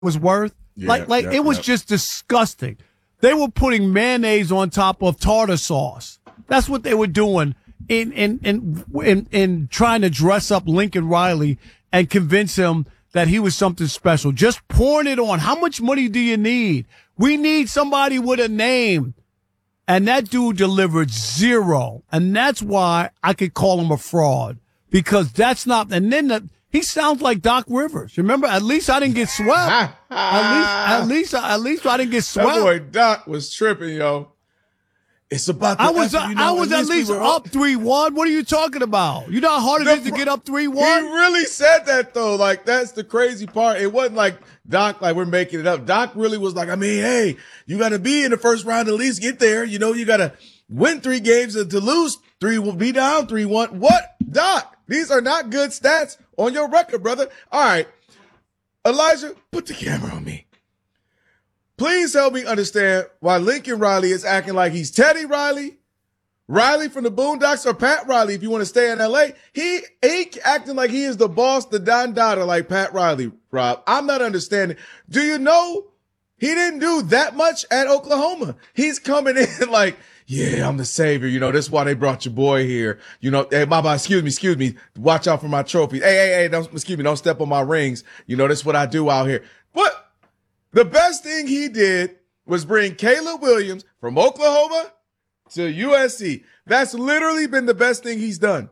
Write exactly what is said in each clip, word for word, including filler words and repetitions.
was worth. Yeah, like, like yeah, it was yeah. just disgusting. They were putting mayonnaise on top of tartar sauce. That's what they were doing in in in in, in trying to dress up Lincoln Riley and convince him that he was something special. Just pouring it on. How much money do you need? We need somebody with a name. And that dude delivered zero. And that's why I could call him a fraud. Because that's not, and then the, he sounds like Doc Rivers. Remember, at least I didn't get swept. at least, at least, at least I didn't get swept. That boy Doc was tripping, yo. It's about the I was, effort, you know, I was at least, we were up three one. What are you talking about? You know how hard it is to get up three one? He really said that, though. Like, that's the crazy part. It wasn't like Doc, like, we're making it up. Doc really was like, I mean, hey, you got to be in the first round to at least get there. You know, you got to win three games and to lose three will be down three one. What? Doc, these are not good stats on your record, brother. All right. Elijah, put the camera on me. Please help me understand why Lincoln Riley is acting like he's Teddy Riley, Riley from the Boondocks, or Pat Riley if you want to stay in L A. He he acting like he is the boss, the Don Dada, like Pat Riley, Rob. I'm not understanding. Do you know he didn't do that much at Oklahoma? He's coming in like, yeah, I'm the savior. You know, this is why they brought your boy here. You know, hey, Baba, excuse me, excuse me. Watch out for my trophies. Hey, hey, hey, don't, excuse me, don't step on my rings. You know, this is what I do out here. What? The best thing he did was bring Caleb Williams from Oklahoma to U S C. That's literally been the best thing he's done.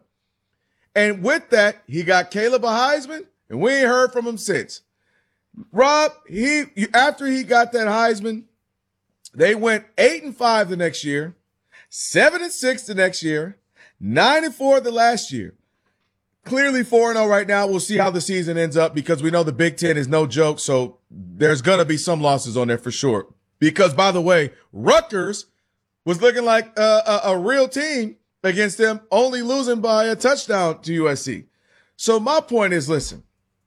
And with that, he got Caleb a Heisman, and we ain't heard from him since. Rob, he after he got that Heisman, they went eight and five the next year, seven and six the next year, nine and four the last year. Clearly four and oh right now. We'll see how the season ends up because we know the Big Ten is no joke. So there's going to be some losses on there for sure. Because, by the way, Rutgers was looking like a, a, a real team against them, only losing by a touchdown to U S C. So my point is, listen,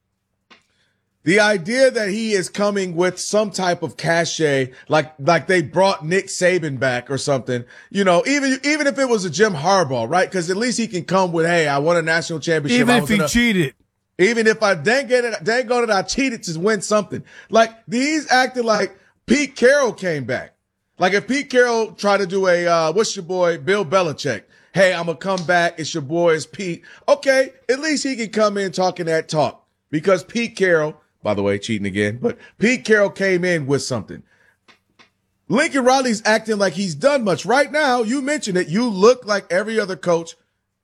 the idea that he is coming with some type of cachet, like, like they brought Nick Saban back or something, you know, even, even if it was a Jim Harbaugh, right? Cause at least he can come with, hey, I won a national championship. Even if he gonna, cheated. Even if I dang get it, dang on it, I cheated to win something. Like he's acting like Pete Carroll came back. Like if Pete Carroll tried to do a, uh, what's your boy, Bill Belichick? Hey, I'm gonna come back. It's your boy, it's Pete. Okay. At least he can come in talking that talk because Pete Carroll, by the way, cheating again, but Pete Carroll came in with something. Lincoln Riley's acting like he's done much. Right now, you mentioned it, you look like every other coach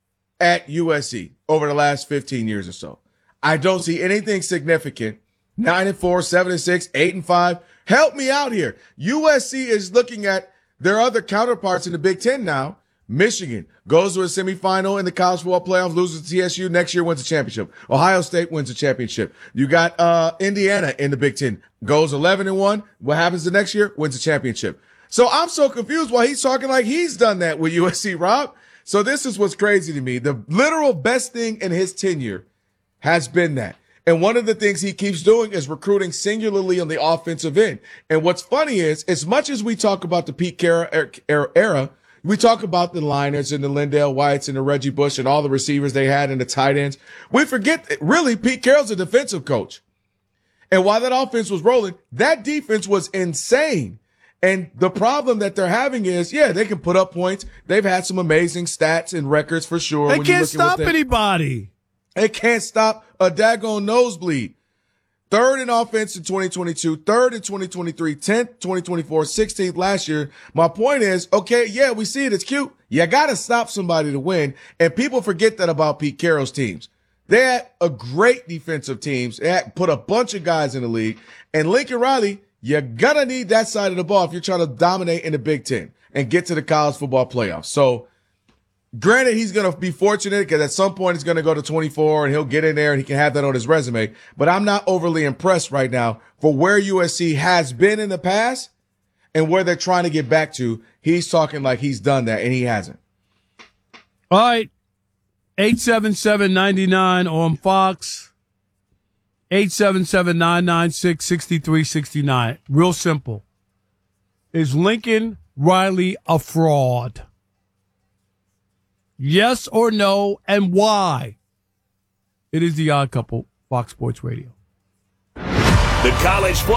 at U S C over the last fifteen years or so. I don't see anything significant. Nine and four, seven and six, eight and five. Help me out here. U S C is looking at their other counterparts in the Big Ten now. Michigan goes to a semifinal in the college football playoffs, loses to T S U, next year wins a championship. Ohio State wins a championship. You got uh Indiana in the Big Ten, goes eleven and one. What happens the next year? Wins a championship. So I'm so confused why he's talking like he's done that with U S C, Rob. So this is what's crazy to me. The literal best thing in his tenure has been that. And one of the things he keeps doing is recruiting singularly on the offensive end. And what's funny is, as much as we talk about the Pete Carroll era, era we talk about the Liners and the Lindell Whites and the Reggie Bush and all the receivers they had and the tight ends. We forget that really Pete Carroll's a defensive coach. And while that offense was rolling, that defense was insane. And the problem that they're having is, yeah, they can put up points. They've had some amazing stats and records for sure. They can't stop anybody. They can't stop a daggone nosebleed. Third in offense in twenty twenty-two, third in twenty twenty-three, tenth, twenty twenty-four, sixteenth last year. My point is, okay, yeah, we see it. It's cute. You got to stop somebody to win. And people forget that about Pete Carroll's teams. They had a great defensive teams. They had put a bunch of guys in the league. And Lincoln Riley, you're going to need that side of the ball if you're trying to dominate in the Big Ten and get to the college football playoffs. So, granted, he's going to be fortunate because at some point he's going to go to twenty-four and he'll get in there and he can have that on his resume. But I'm not overly impressed right now for where U S C has been in the past and where they're trying to get back to. He's talking like he's done that and he hasn't. All right. eight seven seven, nine nine on Fox. eight seven seven, nine nine six, six three six nine. Real simple. Is Lincoln Riley a fraud? Yes or no, and why? It is the Odd Couple, Fox Sports Radio. The college